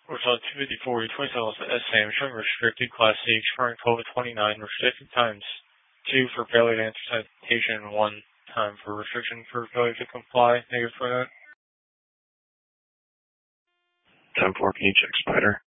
Result 254, 27 SM, showing restricted Class C, expiring 12/29, restricted times 2 for failure to answer citation, 1 time for restriction for failure to comply. Negative for that. 10-4, can you check Spider?